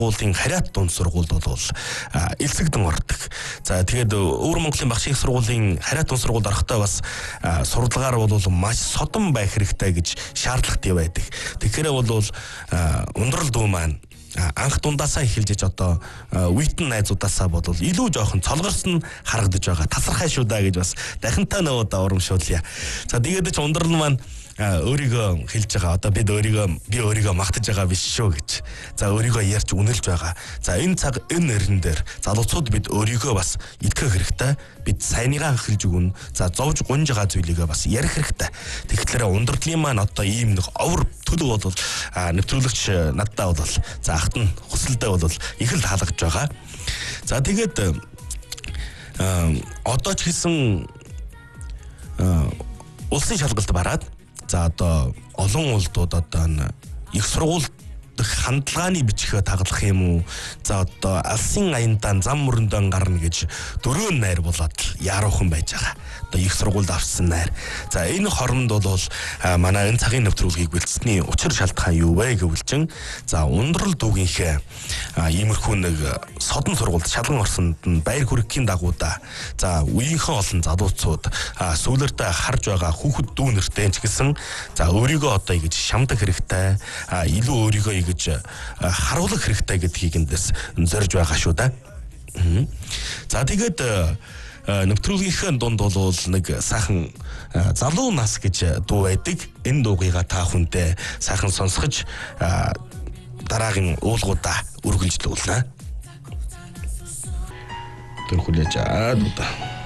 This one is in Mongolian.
сургуулийн Хариат дунд сургуульд бол элсэгдэн ордог. За тэгээд Өвөр Монголын багш их сургуулийн Хариат дунд сургуульд орохдоо бас сурвалгаар бол маш содон байх хэрэгтэй гэж шаардлагатай байдаг. Тэгэхээр бол ундрал дүү маань анх дундаасаа эхэлж одоо үейтэн найзуудаасаа бодвол илүү жоохон цолгорсон харагдаж байгаа. Тасархай шүү даа гэж бас дахинтаа нөгөө урамшуулъя. За тэгээд ч ундрал маань өөрийгөө хэлж байгаа. Одоо би өөрийгөө магтаж байгаа биш шүү гэж. За өөрийгөө ярьж үнэлж байгаа. За энэ цаг энэ нэрэн дээр залуучууд бид өөрийгөө бас итгэх хэрэгтэй. Бид сайныгаа хэлж өгнө. За зовж гунж байгаа зүйлийгээ бас ярих хэрэгтэй. Тэгэхээр ундралын маань одоо ийм нэг овор төлөв бол нэвтрүүлэгч надтай бол за ахт нь хүсэлдээ бол их л хаалгаж байгаа. За тэгээд одоо ч гэсэн улсын шалгалт бараад за одоо олон улдууд одоо их сургууль хандлагааны бичгээ таглах юм уу? За одоо алсын аяндаа зам мөрөндөө гарна гэж дөрөв найр болоод яаруухан байж байгаа. Одоо их сургуульд авсан найр. За энэ хоронд бол манай энэ цагийн нэвтрүүлгийг бэлдсэний учир шалтгаан юу вэ гэвэл чин за ундрал дүүгийнхээ иймэрхүү нэг содон сургуульд шалган орсонд нь баяр хүргэхийн дагуудаа за үеийнхээ олон залуучууд сүүлэртээ харж байгаа хүүхэд дүү нэртэй ч гэсэн за өөрийгөө одоо ингэж шамдаг хэрэгтэй илүү өөрийгөө гэж харуулах хэрэгтэй гэдгийг эндээс зорж байгаа шүү да. За тэгээд нэвтрүүлгийнхээ дунд бол нэг сайхан залуу нас гэж дуу байдаг. Энэ дуугийга та хүнтэй сайхан сонсгож дараагийн уулгуудаа үргэлжлүүлнэ. Тэр хүлээж аваад удаа.